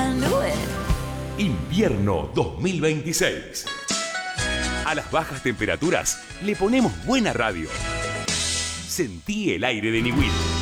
can do it. Invierno 2026. A las bajas temperaturas le ponemos buena radio. Sentí el aire de Niwil.